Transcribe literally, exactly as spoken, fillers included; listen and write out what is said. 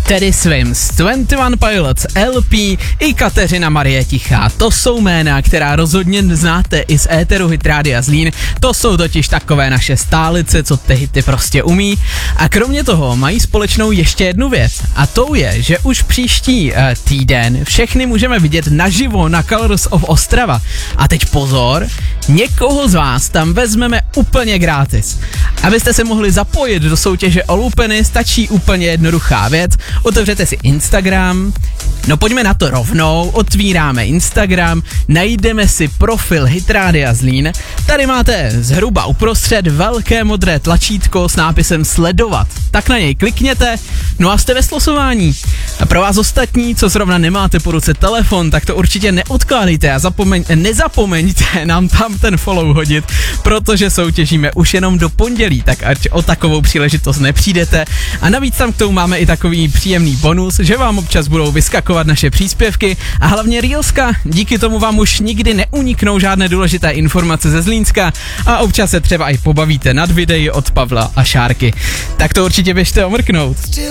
Teddy Swims, dvacet jedna Pilots, L P i Kateřina Marie Tichá. To jsou jména, která rozhodně znáte i z éteru Hit Rádia Zlín. To jsou totiž takové naše stálice, co ty hity prostě umí. A kromě toho mají společnou ještě jednu věc. A to je, že už příští uh, týden všechny můžeme vidět naživo na Colors of Ostrava. A teď pozor, někoho z vás tam vezmeme úplně gratis. Abyste se mohli zapojit do soutěže o lupeny, stačí úplně jednoduchá věc. Otevřete si Instagram, no pojďme na to rovnou, otvíráme Instagram, najdeme si profil Hit Rádia Zlín, tady máte zhruba uprostřed velké modré tlačítko s nápisem sledovat, tak na něj klikněte, no a jste ve slosování. A pro vás ostatní, co zrovna nemáte po ruce telefon, tak to určitě neodkládejte a zapomeň, nezapomeňte nám tam ten follow hodit, protože soutěžíme už jenom do pondělí, tak ať o takovou příležitost nepřijdete. A navíc tam k tomu máme i takový příjemný bonus, že vám občas budou vyskakovat naše příspěvky a hlavně Reelska, díky tomu vám už nikdy neuniknou žádné důležité informace ze Zlínska a občas se třeba i pobavíte nad videí od Pavla a Šárky. Tak to určitě běžte omrknout.